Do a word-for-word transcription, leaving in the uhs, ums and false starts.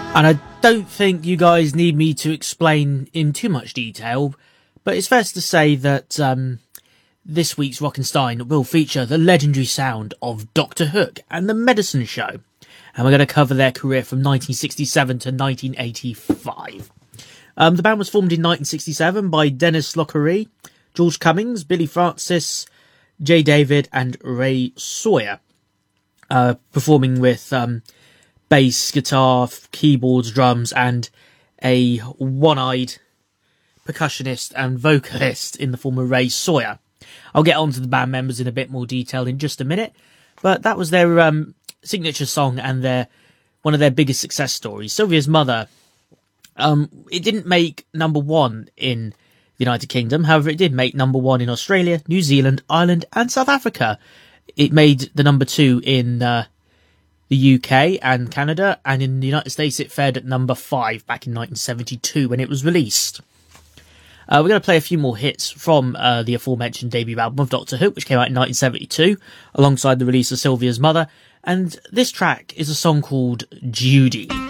And I don't think you guys need me to explain in too much detail, but it's fair to say that um, this week's Rockenstein will feature the legendary sound of Doctor Hook and the Medicine Show. And we're going to cover their career from nineteen sixty-seven to nineteen eighty-five. Um, the band was formed in nineteen sixty-seven by Dennis Lockery, George Cummings, Billy Francis, Jay David and Ray Sawyer, uh, performing with um, bass, guitar, keyboards, drums and a one-eyed percussionist and vocalist in the form of Ray Sawyer. I'll get on to the band members in a bit more detail in just a minute, but that was their um, signature song and their one of their biggest success stories, Sylvia's Mother. Um, it didn't make number one in the United Kingdom, however it did make number one in Australia, New Zealand, Ireland and South Africa. It made the number two in uh, the U K and Canada, and in the United States it fared at number five back in nineteen seventy-two when it was released. Uh, we're going to play a few more hits from uh, the aforementioned debut album of Doctor Hook, which came out in nineteen seventy-two, alongside the release of Sylvia's Mother, and this track is a song called Judy.